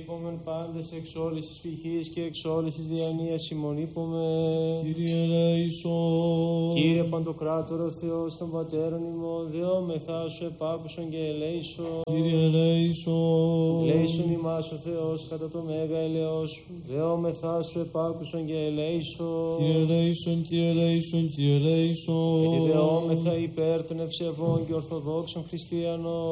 υπόμεν πάντες εξ όλης της πηχής και εξ όλης της διανοίας ημών υπόμεν. Κύριε ελέησον. Κύριε Παντοκράτορο Θεός των Πατέρων ημών, δεόμεθά σου επάκουσον και ελέησον. Κύριε ελέησον. Ελέησον ημάς ο Θεός κατά το μέγα ελεός σου, δεόμεθά σου επάκουσον και ελέησον. Κύριε ελέησον, Κύριε ελέησον, Κύριε ελέησον. Γιατί δεόμεθα υπέρ των ευσεβών και ορθοδόξων χριστιανών.